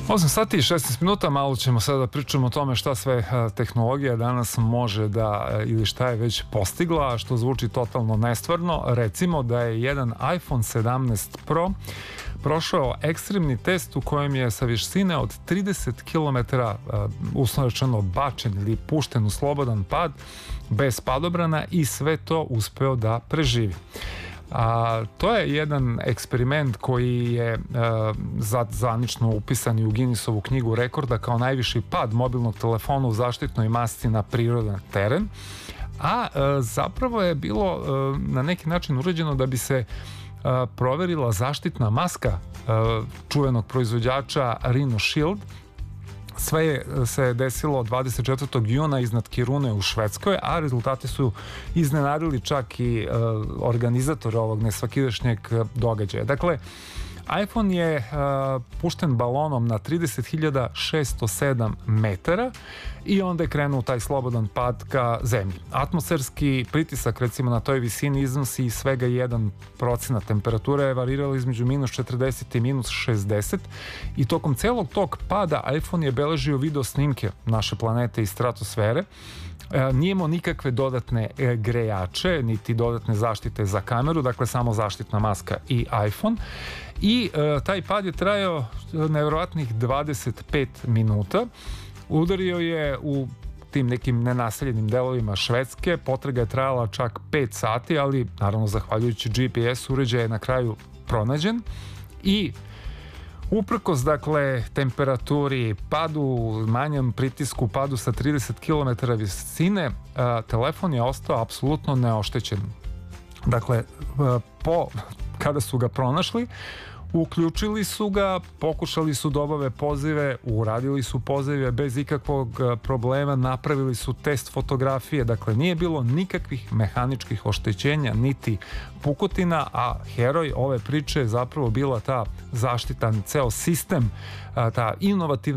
8 sati i 16 minuta, malo ćemo sada pričamo o tome šta sve tehnologija danas može da, ili šta je već postigla, a što zvuči totalno nestvarno. Recimo da je jedan iPhone 17 Pro prošao ekstremni test u kojem je sa visine od 30 km uslovno rečeno bačen ili pušten u slobodan pad bez padobrana i sve to uspeo da preživi. To je jedan eksperiment koji je zvanično upisan i u Guinnessovu knjigu rekorda kao najviši pad mobilnog telefona u zaštitnoj masci na prirodan teren, a zapravo je bilo na neki način urađeno da bi se proverila zaštitna maska čuvenog proizvođača Rhino Shield. Sve se desilo 24. juna iznad Kirune u Švedskoj, a rezultati su iznenadili čak i organizatora ovog nesvakidašnjeg događaja. Dakle, iPhone je pušten balonom na 30.607 metara i onda je krenuo taj slobodan pad ka zemlji. Atmosferski pritisak recimo na toj visini iznosi svega 1%, temperatura je varirala između minus 40 i minus 60 i tokom celog tog pada iPhone je beležio video snimke naše planete i stratosfere. Nije imao nikakve dodatne grejače, niti dodatne zaštite za kameru, dakle samo zaštitna maska i iPhone. I taj pad je trajao nevjerovatnih 25 minuta. Udario je u tim nekim nenaseljenim delovima Švedske. Potraga je trajala čak 5 sati, ali naravno zahvaljujući GPS uređaj je na kraju pronađen i uprkos, dakle, temperaturi, padu, manjem pritisku, padu sa 30 km visine, telefon je ostao apsolutno neoštećen. Dakle, kada su ga pronašli, uključili su ga, pokušali su da obave pozive, uradili su pozive bez ikakvog problema, napravili su test fotografije, dakle nije bilo nikakvih mehaničkih oštećenja niti pukotina, a heroj ove priče je zapravo bila ta zaštitan ceo sistem, ta inovativna